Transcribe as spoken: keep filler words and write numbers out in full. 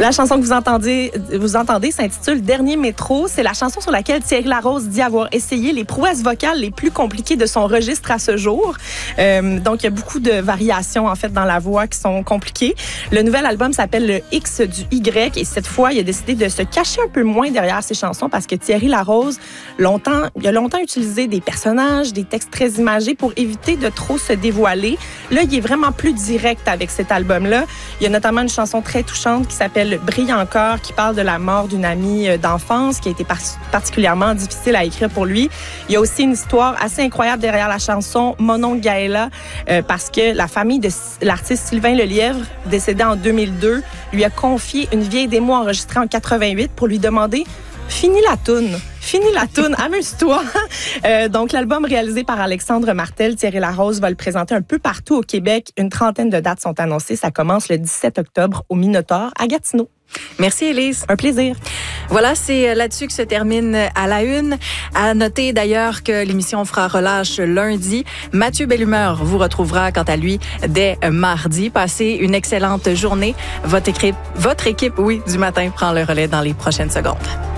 La chanson que vous entendez, vous entendez s'intitule Dernier métro. C'est la chanson sur laquelle Thierry Larose dit avoir essayé les prouesses vocales les plus compliquées de son registre à ce jour. Euh, donc, il y a beaucoup de variations, en fait, dans la voix qui sont compliquées. Le nouvel album s'appelle Le X du Y et cette fois, il a décidé de se cacher un peu moins derrière ses chansons parce que Thierry Larose, longtemps, il a longtemps utilisé des personnages, des textes très imagés pour éviter de trop se dévoiler. Là, il est vraiment plus direct avec cet album-là. Il y a notamment une chanson très touchante qui s'appelle Brille encore, qui parle de la mort d'une amie d'enfance qui a été par- particulièrement difficile à écrire pour lui. Il y a aussi une histoire assez incroyable derrière la chanson Mon oncle Gaëla, euh, parce que la famille de l'artiste Sylvain Lelièvre, décédé en deux mille deux, lui a confié une vieille démo enregistrée en quatre-vingt-huit pour lui demander « Finis la toune ». Fini la toune, amuse-toi. Euh, donc, l'album réalisé par Alexandre Martel, Thierry Larose va le présenter un peu partout au Québec. Une trentaine de dates sont annoncées. Ça commence le dix-sept octobre au Minotaure à Gatineau. Merci, Élise. Un plaisir. Voilà, c'est là-dessus que se termine À la Une. À noter d'ailleurs que l'émission fera relâche lundi. Mathieu Bellumeur vous retrouvera quant à lui dès mardi. Passez une excellente journée. Votre équipe, votre équipe, oui, du matin prend le relais dans les prochaines secondes.